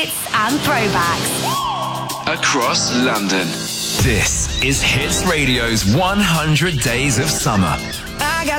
hits and throwbacks across London. This is Hits Radio's 100 Days of Summer.